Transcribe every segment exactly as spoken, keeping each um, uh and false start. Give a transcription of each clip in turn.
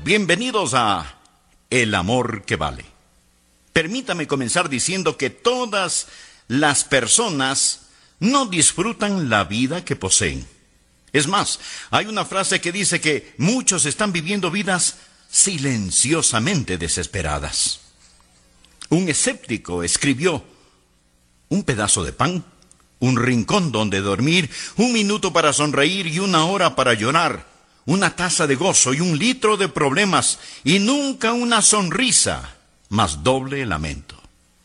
Bienvenidos a El Amor que Vale. Permítame comenzar diciendo que todas las personas no disfrutan la vida que poseen. Es más, hay una frase que dice que muchos están viviendo vidas silenciosamente desesperadas. Un escéptico escribió: un pedazo de pan, un rincón donde dormir, un minuto para sonreír y una hora para llorar, una taza de gozo y un litro de problemas, y nunca una sonrisa, más doble lamento.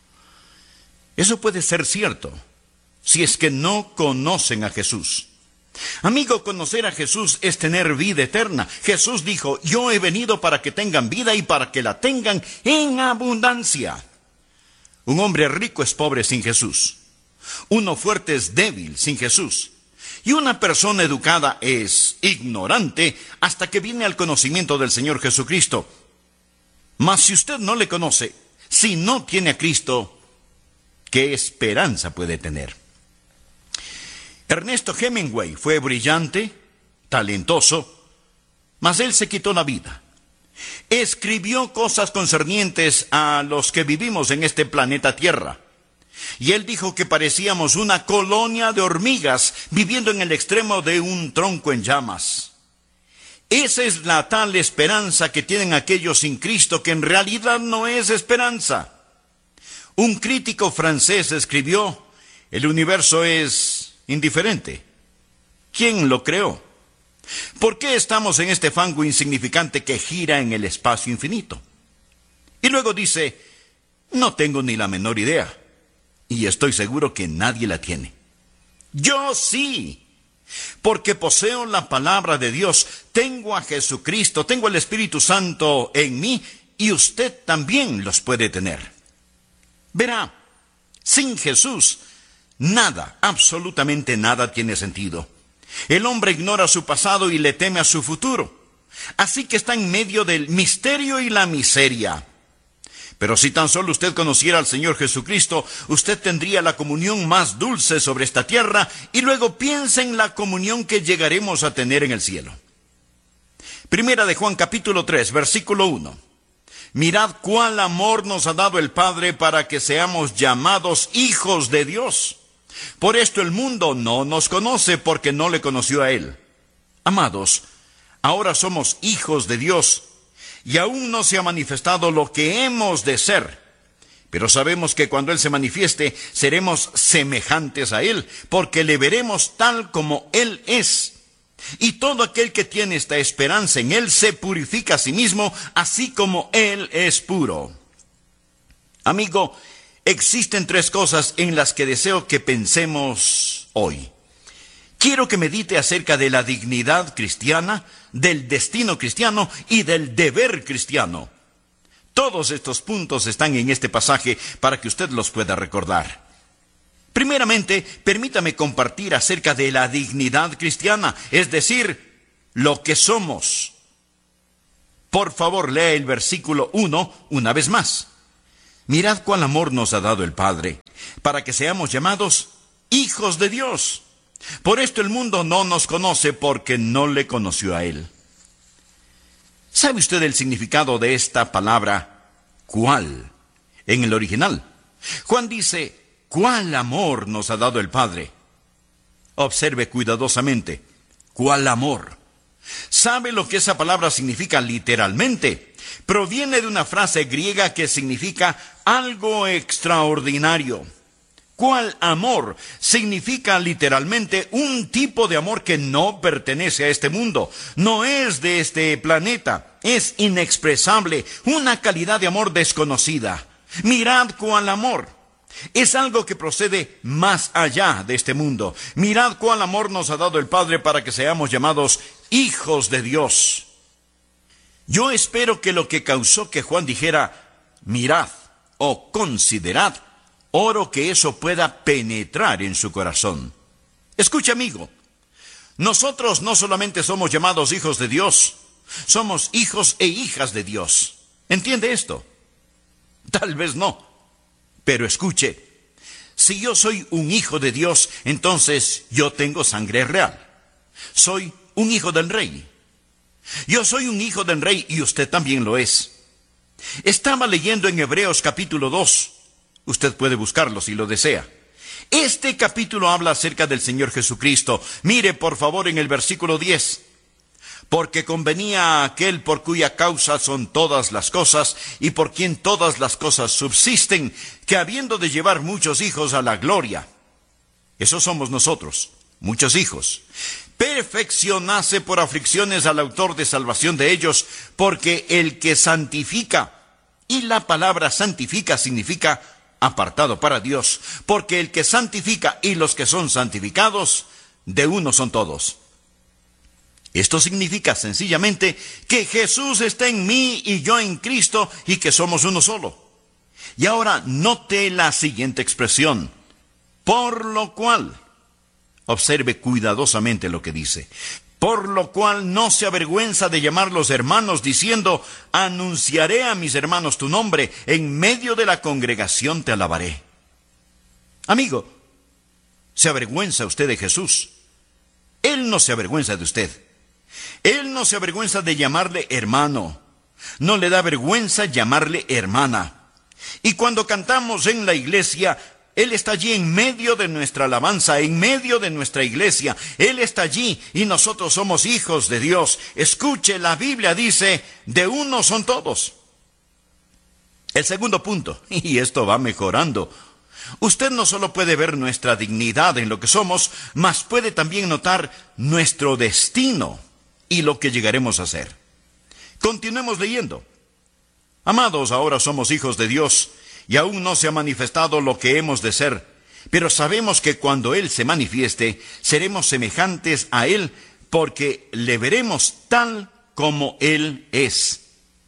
Eso puede ser cierto si es que no conocen a Jesús. Amigo, conocer a Jesús es tener vida eterna. Jesús dijo: yo he venido para que tengan vida y para que la tengan en abundancia. Un hombre rico es pobre sin Jesús. Uno fuerte es débil sin Jesús. Y una persona educada es ignorante hasta que viene al conocimiento del Señor Jesucristo. Mas si usted no le conoce, si no tiene a Cristo, ¿qué esperanza puede tener? Ernesto Hemingway fue brillante, talentoso, mas él se quitó la vida. Escribió cosas concernientes a los que vivimos en este planeta Tierra. Y él dijo que parecíamos una colonia de hormigas viviendo en el extremo de un tronco en llamas. Esa es la tal esperanza que tienen aquellos sin Cristo, que en realidad no es esperanza. Un crítico francés escribió: el universo es indiferente. ¿Quién lo creó? ¿Por qué estamos en este fango insignificante que gira en el espacio infinito? Y luego dice: no tengo ni la menor idea. Y estoy seguro que nadie la tiene. Yo sí, porque poseo la palabra de Dios, tengo a Jesucristo, tengo el Espíritu Santo en mí, y usted también los puede tener. Verá, sin Jesús, nada, absolutamente nada tiene sentido. El hombre ignora su pasado y le teme a su futuro. Así que está en medio del misterio y la miseria. Pero si tan solo usted conociera al Señor Jesucristo, usted tendría la comunión más dulce sobre esta tierra, y luego piensa en la comunión que llegaremos a tener en el cielo. Primera de Juan capítulo tres, versículo uno. Mirad cuál amor nos ha dado el Padre para que seamos llamados hijos de Dios. Por esto el mundo no nos conoce, porque no le conoció a Él. Amados, ahora somos hijos de Dios, y aún no se ha manifestado lo que hemos de ser. Pero sabemos que cuando Él se manifieste, seremos semejantes a Él, porque le veremos tal como Él es. Y todo aquel que tiene esta esperanza en Él se purifica a sí mismo, así como Él es puro. Amigo, existen tres cosas en las que deseo que pensemos hoy. Quiero que medite acerca de la dignidad cristiana, del destino cristiano y del deber cristiano. Todos estos puntos están en este pasaje para que usted los pueda recordar. Primeramente, permítame compartir acerca de la dignidad cristiana, es decir, lo que somos. Por favor, lea el versículo uno una vez más. Mirad cuál amor nos ha dado el Padre, para que seamos llamados hijos de Dios. Por esto el mundo no nos conoce, porque no le conoció a Él. ¿Sabe usted el significado de esta palabra cuál en el original? Juan dice: ¿cuál amor nos ha dado el Padre? Observe cuidadosamente. ¿Cuál amor? ¿Sabe lo que esa palabra significa literalmente? Proviene de una frase griega que significa algo extraordinario. ¿Cuál amor? Significa literalmente un tipo de amor que no pertenece a este mundo, no es de este planeta, es inexpresable, una calidad de amor desconocida. Mirad cuál amor. Es algo que procede más allá de este mundo. Mirad cuál amor nos ha dado el Padre para que seamos llamados hijos de Dios. Yo espero que lo que causó que Juan dijera mirad o considerad, oro que eso pueda penetrar en su corazón. Escucha, amigo, nosotros no solamente somos llamados hijos de Dios, somos hijos e hijas de Dios. ¿Entiende esto? Tal vez no, pero escuche, si yo soy un hijo de Dios, entonces yo tengo sangre real. Soy un hijo del rey. Yo soy un hijo del rey y usted también lo es. Estaba leyendo en Hebreos capítulo dos. Usted puede buscarlo si lo desea. Este capítulo habla acerca del Señor Jesucristo. Mire por favor en el versículo diez. Porque convenía a aquel por cuya causa son todas las cosas, y por quien todas las cosas subsisten, que habiendo de llevar muchos hijos a la gloria, esos somos nosotros, muchos hijos, perfeccionase por aflicciones al autor de salvación de ellos, porque el que santifica, y la palabra santifica significa apartado para Dios, porque el que santifica y los que son santificados, de uno son todos. Esto significa sencillamente que Jesús está en mí y yo en Cristo y que somos uno solo. Y ahora note la siguiente expresión, por lo cual, observe cuidadosamente lo que dice, por lo cual no se avergüenza de llamarlos hermanos, diciendo, anunciaré a mis hermanos tu nombre, en medio de la congregación te alabaré. Amigo, ¿se avergüenza usted de Jesús? Él no se avergüenza de usted. Él no se avergüenza de llamarle hermano. No le da vergüenza llamarle hermana. Y cuando cantamos en la iglesia, Él está allí en medio de nuestra alabanza, en medio de nuestra iglesia. Él está allí y nosotros somos hijos de Dios. Escuche, la Biblia dice, de uno son todos. El segundo punto, y esto va mejorando. Usted no solo puede ver nuestra dignidad en lo que somos, mas puede también notar nuestro destino y lo que llegaremos a ser. Continuemos leyendo. Amados, ahora somos hijos de Dios, y aún no se ha manifestado lo que hemos de ser, pero sabemos que cuando Él se manifieste, seremos semejantes a Él, porque le veremos tal como Él es.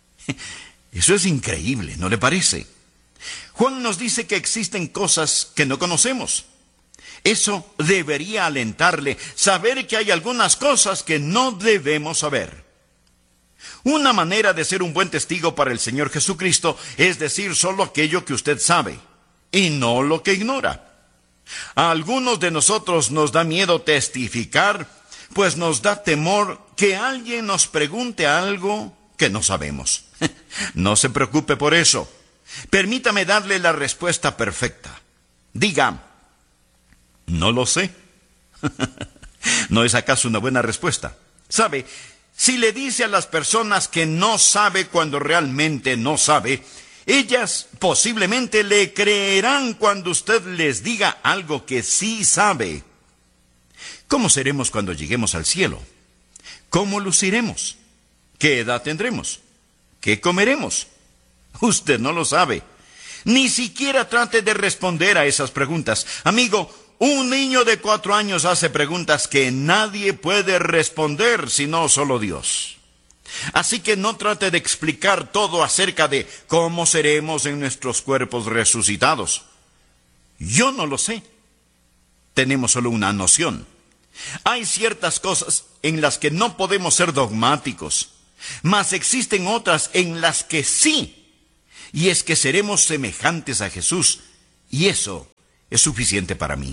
Eso es increíble, ¿no le parece? Juan nos dice que existen cosas que no conocemos. Eso debería alentarle, saber que hay algunas cosas que no debemos saber. Una manera de ser un buen testigo para el Señor Jesucristo es decir solo aquello que usted sabe, y no lo que ignora. A algunos de nosotros nos da miedo testificar, pues nos da temor que alguien nos pregunte algo que no sabemos. No se preocupe por eso. Permítame darle la respuesta perfecta. Diga, no lo sé. ¿No es acaso una buena respuesta? ¿Sabe? Si le dice a las personas que no sabe cuando realmente no sabe, ellas posiblemente le creerán cuando usted les diga algo que sí sabe. ¿Cómo seremos cuando lleguemos al cielo? ¿Cómo luciremos? ¿Qué edad tendremos? ¿Qué comeremos? Usted no lo sabe. Ni siquiera trate de responder a esas preguntas. Amigo, un niño de cuatro años hace preguntas que nadie puede responder, sino solo Dios. Así que no trate de explicar todo acerca de cómo seremos en nuestros cuerpos resucitados. Yo no lo sé. Tenemos solo una noción. Hay ciertas cosas en las que no podemos ser dogmáticos, mas existen otras en las que sí. Y es que seremos semejantes a Jesús, y eso es suficiente para mí.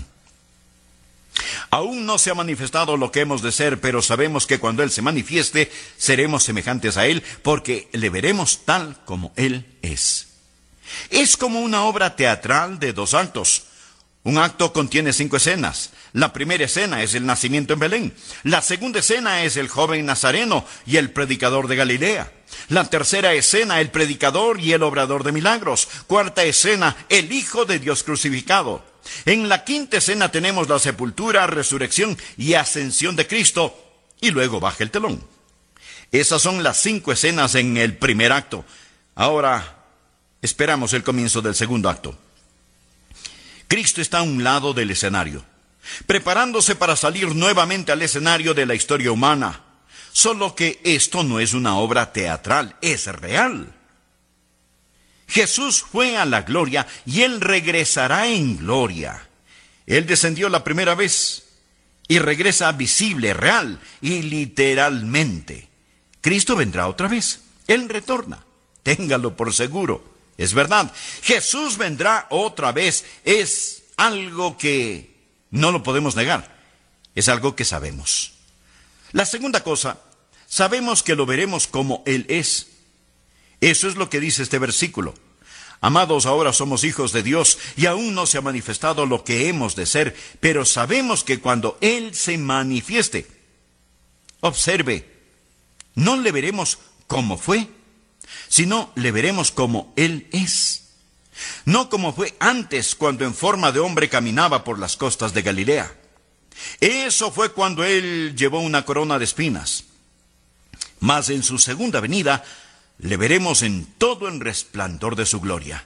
Aún no se ha manifestado lo que hemos de ser, pero sabemos que cuando Él se manifieste, seremos semejantes a Él, porque le veremos tal como Él es. Es como una obra teatral de dos actos. Un acto contiene cinco escenas. La primera escena es el nacimiento en Belén. La segunda escena es el joven nazareno y el predicador de Galilea. La tercera escena, el predicador y el obrador de milagros. Cuarta escena, el Hijo de Dios crucificado. En la quinta escena tenemos la sepultura, resurrección y ascensión de Cristo, y luego baja el telón. Esas son las cinco escenas en el primer acto. Ahora esperamos el comienzo del segundo acto. Cristo está a un lado del escenario, preparándose para salir nuevamente al escenario de la historia humana. Solo que esto no es una obra teatral, es real. Jesús fue a la gloria y Él regresará en gloria. Él descendió la primera vez y regresa visible, real y literalmente. Cristo vendrá otra vez. Él retorna. Téngalo por seguro. Es verdad. Jesús vendrá otra vez. Es algo que no lo podemos negar. Es algo que sabemos. La segunda cosa, sabemos que lo veremos como Él es. Eso es lo que dice este versículo. Amados, ahora somos hijos de Dios y aún no se ha manifestado lo que hemos de ser, pero sabemos que cuando Él se manifieste, observe, no le veremos como fue, sino le veremos como Él es. No como fue antes, cuando en forma de hombre caminaba por las costas de Galilea. Eso fue cuando Él llevó una corona de espinas. Mas en su segunda venida, le veremos en todo el resplandor de su gloria.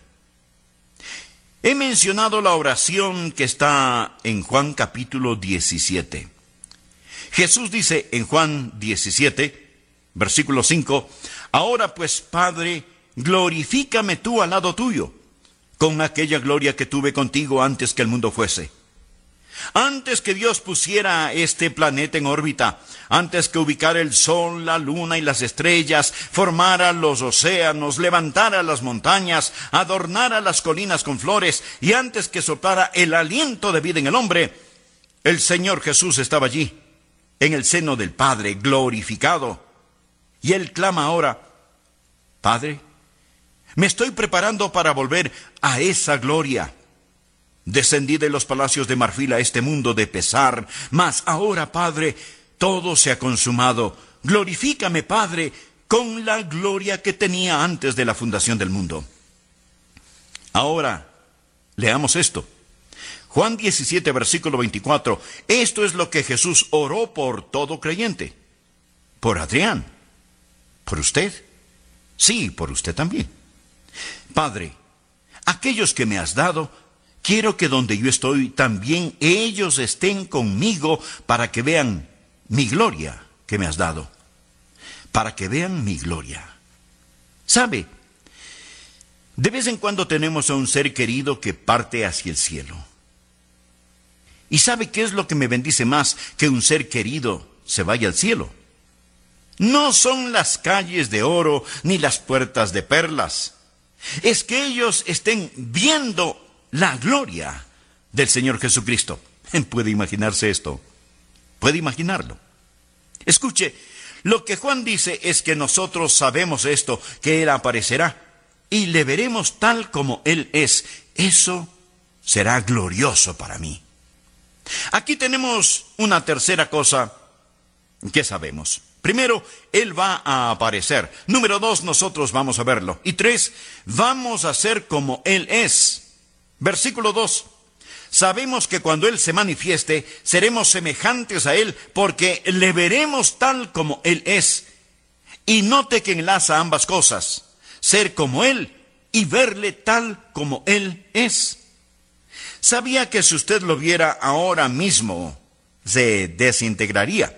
He mencionado la oración que está en Juan capítulo diecisiete. Jesús dice en Juan diecisiete, versículo cinco, ahora pues, Padre, glorifícame tú al lado tuyo, con aquella gloria que tuve contigo antes que el mundo fuese. Antes que Dios pusiera este planeta en órbita, antes que ubicara el sol, la luna y las estrellas, formara los océanos, levantara las montañas, adornara las colinas con flores, y antes que soplara el aliento de vida en el hombre, el Señor Jesús estaba allí, en el seno del Padre, glorificado. Y Él clama ahora, Padre, me estoy preparando para volver a esa gloria. Descendí de los palacios de marfil a este mundo de pesar, mas ahora, Padre, todo se ha consumado. Glorifícame, Padre, con la gloria que tenía antes de la fundación del mundo. Ahora, leamos esto. Juan diecisiete, versículo veinticuatro. Esto es lo que Jesús oró por todo creyente. Por Adrián. ¿Por usted? Sí, por usted también. Padre, aquellos que me has dado, quiero que donde yo estoy, también ellos estén conmigo para que vean mi gloria que me has dado. Para que vean mi gloria. ¿Sabe? De vez en cuando tenemos a un ser querido que parte hacia el cielo. ¿Y sabe qué es lo que me bendice más que un ser querido se vaya al cielo? No son las calles de oro ni las puertas de perlas. Es que ellos estén viendo la gloria del Señor Jesucristo. ¿Puede imaginarse esto? ¿Puede imaginarlo? Escuche, lo que Juan dice es que nosotros sabemos esto, que Él aparecerá y le veremos tal como Él es. Eso será glorioso para mí. Aquí tenemos una tercera cosa que sabemos. Primero, Él va a aparecer. Número dos, nosotros vamos a verlo. Y tres, vamos a ser como Él es. Versículo dos. Sabemos que cuando Él se manifieste, seremos semejantes a Él, porque le veremos tal como Él es. Y note que enlaza ambas cosas, ser como Él y verle tal como Él es. ¿Sabía que si usted lo viera ahora mismo, se desintegraría?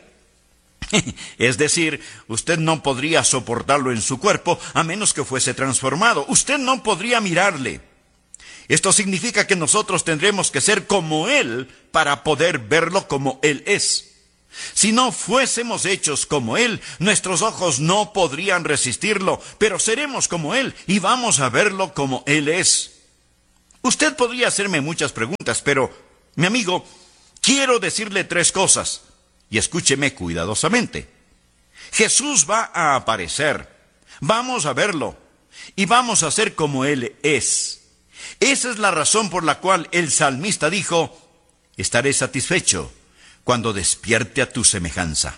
Es decir, usted no podría soportarlo en su cuerpo a menos que fuese transformado. Usted no podría mirarle. Esto significa que nosotros tendremos que ser como Él para poder verlo como Él es. Si no fuésemos hechos como Él, nuestros ojos no podrían resistirlo, pero seremos como Él y vamos a verlo como Él es. Usted podría hacerme muchas preguntas, pero, mi amigo, quiero decirle tres cosas. Y escúcheme cuidadosamente. Jesús va a aparecer. Vamos a verlo. Y vamos a ser como Él es. Esa es la razón por la cual el salmista dijo, estaré satisfecho cuando despierte a tu semejanza.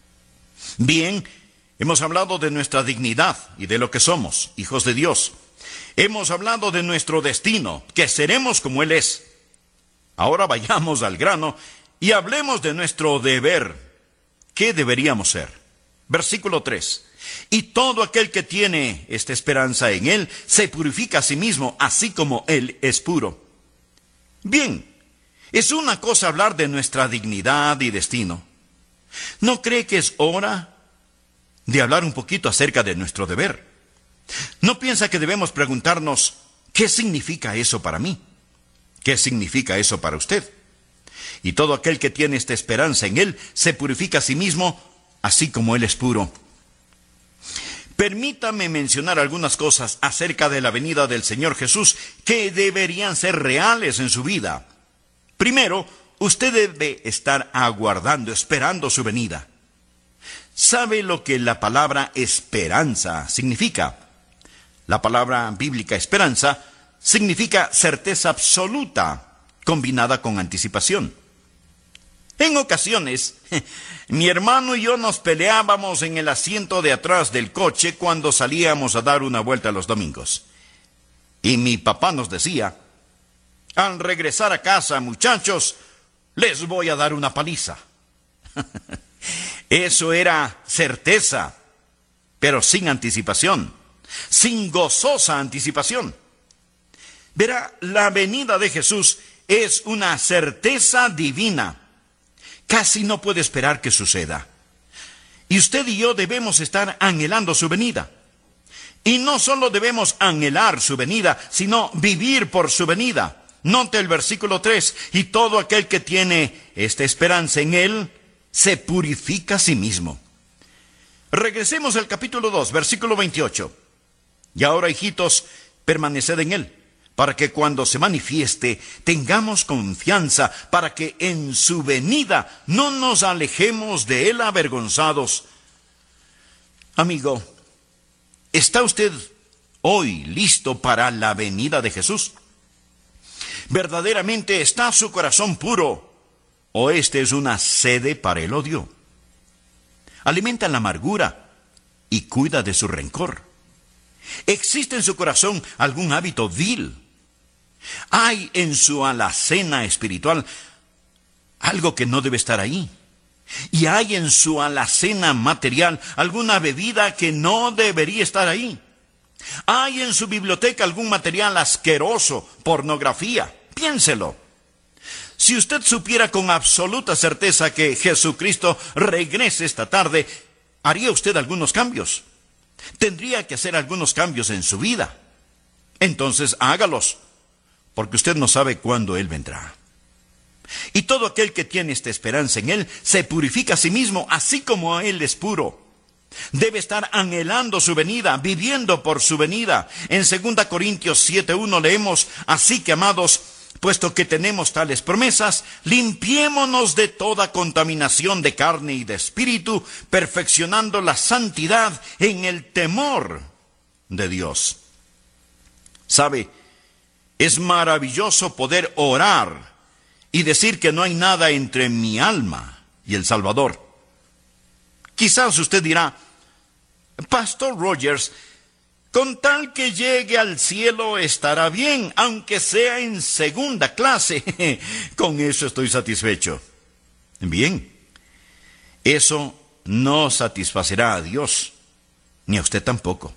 Bien, hemos hablado de nuestra dignidad y de lo que somos, hijos de Dios. Hemos hablado de nuestro destino, que seremos como Él es. Ahora vayamos al grano y hablemos de nuestro deber. ¿Qué deberíamos ser? Versículo tres. Y todo aquel que tiene esta esperanza en Él, se purifica a sí mismo, así como Él es puro. Bien, es una cosa hablar de nuestra dignidad y destino. ¿No cree que es hora de hablar un poquito acerca de nuestro deber? ¿No piensa que debemos preguntarnos, ¿qué significa eso para mí? ¿Qué significa eso para usted? Y todo aquel que tiene esta esperanza en Él, se purifica a sí mismo, así como Él es puro. Permítame mencionar algunas cosas acerca de la venida del Señor Jesús que deberían ser reales en su vida. Primero, usted debe estar aguardando, esperando su venida. ¿Sabe lo que la palabra esperanza significa? La palabra bíblica esperanza significa certeza absoluta, combinada con anticipación. En ocasiones, mi hermano y yo nos peleábamos en el asiento de atrás del coche cuando salíamos a dar una vuelta los domingos. Y mi papá nos decía: al regresar a casa, muchachos, les voy a dar una paliza. Eso era certeza, pero sin anticipación, sin gozosa anticipación. Verá, la venida de Jesús es una certeza divina. Casi no puede esperar que suceda. Y usted y yo debemos estar anhelando su venida. Y no solo debemos anhelar su venida, sino vivir por su venida. Note el versículo tres: y todo aquel que tiene esta esperanza en él, se purifica a sí mismo. Regresemos al capítulo dos, versículo veintiocho. Y ahora, hijitos, permaneced en él, para que cuando se manifieste tengamos confianza, para que en su venida no nos alejemos de él avergonzados. Amigo, ¿está usted hoy listo para la venida de Jesús? ¿Verdaderamente está su corazón puro, o este es una sede para el odio? Alimenta la amargura y cuida de su rencor. ¿Existe en su corazón algún hábito vil? ¿Hay en su alacena espiritual algo que no debe estar ahí? ¿Y hay en su alacena material alguna bebida que no debería estar ahí? ¿Hay en su biblioteca algún material asqueroso, pornografía? Piénselo. Si usted supiera con absoluta certeza que Jesucristo regrese esta tarde, ¿haría usted algunos cambios? Tendría que hacer algunos cambios en su vida. Entonces hágalos, porque usted no sabe cuándo Él vendrá. Y todo aquel que tiene esta esperanza en Él se purifica a sí mismo, así como Él es puro. Debe estar anhelando su venida, viviendo por su venida. En segunda Corintios siete uno leemos: así que, amados, puesto que tenemos tales promesas, limpiémonos de toda contaminación de carne y de espíritu, perfeccionando la santidad en el temor de Dios. ¿Sabe? Es maravilloso poder orar y decir que no hay nada entre mi alma y el Salvador. Quizás usted dirá: Pastor Rogers, con tal que llegue al cielo estará bien, aunque sea en segunda clase. Con eso estoy satisfecho. Bien, eso no satisfacerá a Dios, ni a usted tampoco.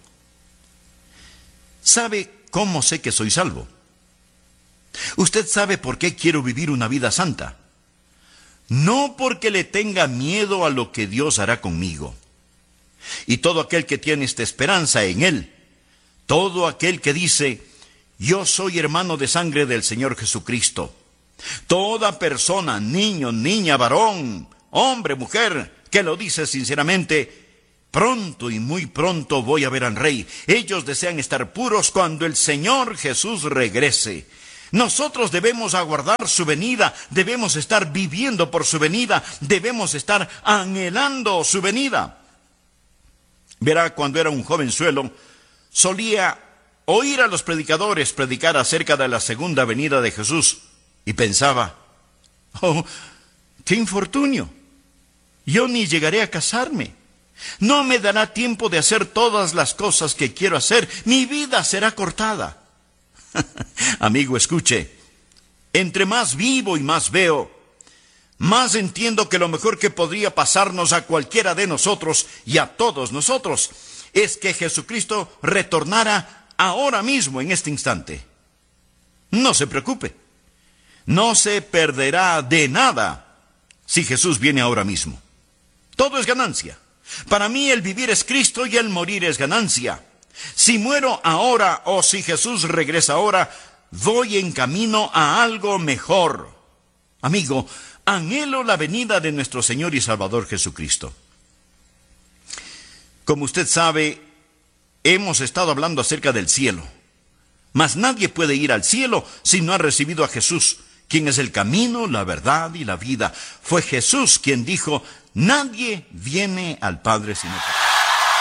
¿Sabe cómo sé que soy salvo? ¿Usted sabe por qué quiero vivir una vida santa? No porque le tenga miedo a lo que Dios hará conmigo. Y todo aquel que tiene esta esperanza en Él, todo aquel que dice: yo soy hermano de sangre del Señor Jesucristo. Toda persona, niño, niña, varón, hombre, mujer, que lo dice sinceramente: pronto y muy pronto voy a ver al Rey. Ellos desean estar puros cuando el Señor Jesús regrese. Nosotros debemos aguardar su venida, debemos estar viviendo por su venida, debemos estar anhelando su venida. Verá, cuando era un jovenzuelo, solía oír a los predicadores predicar acerca de la segunda venida de Jesús y pensaba: oh, qué infortunio, yo ni llegaré a casarme, no me dará tiempo de hacer todas las cosas que quiero hacer, mi vida será cortada. Amigo, escuche, entre más vivo y más veo, más entiendo que lo mejor que podría pasarnos a cualquiera de nosotros y a todos nosotros es que Jesucristo retornara ahora mismo, en este instante. No se preocupe, no se perderá de nada si Jesús viene ahora mismo. Todo es ganancia. Para mí el vivir es Cristo y el morir es ganancia. Si muero ahora o si Jesús regresa ahora, voy en camino a algo mejor. Amigo, anhelo la venida de nuestro Señor y Salvador Jesucristo. Como usted sabe, hemos estado hablando acerca del cielo. Mas nadie puede ir al cielo si no ha recibido a Jesús, quien es el camino, la verdad y la vida. Fue Jesús quien dijo: Nadie viene al Padre sino por mí.